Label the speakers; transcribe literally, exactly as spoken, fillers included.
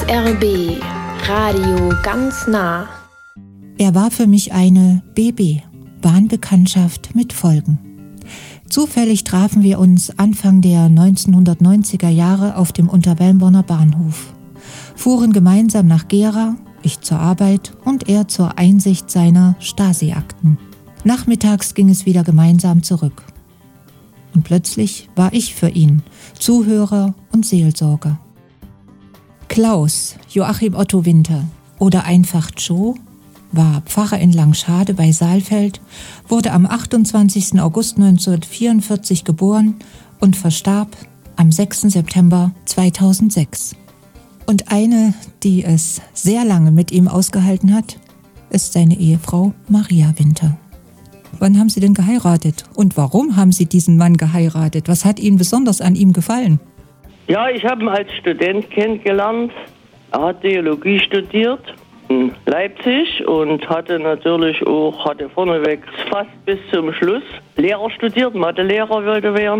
Speaker 1: S R B Radio ganz nah.
Speaker 2: Er war für mich eine B B, Bahnbekanntschaft mit Folgen. Zufällig trafen wir uns Anfang der neunzehnhundertneunziger Jahre auf dem Unterwelmborner Bahnhof, fuhren gemeinsam nach Gera, ich zur Arbeit und er zur Einsicht seiner Stasi-Akten. Nachmittags ging es wieder gemeinsam zurück. Und plötzlich war ich für ihn Zuhörer und Seelsorger. Klaus Joachim Otto Winter oder einfach Joe war Pfarrer in Langschade bei Saalfeld, wurde am achtundzwanzigsten August neunzehnhundertvierundvierzig geboren und verstarb am sechsten September zweitausendsechs. Und eine, die es sehr lange mit ihm ausgehalten hat, ist seine Ehefrau Maria Winter. Wann haben Sie denn geheiratet? Und warum haben Sie diesen Mann geheiratet? Was hat Ihnen besonders an ihm gefallen?
Speaker 3: Ja, ich habe ihn als Student kennengelernt. Er hat Theologie studiert in Leipzig und hatte natürlich auch, hatte vorneweg fast bis zum Schluss Lehrer studiert, Mathelehrer wollte werden.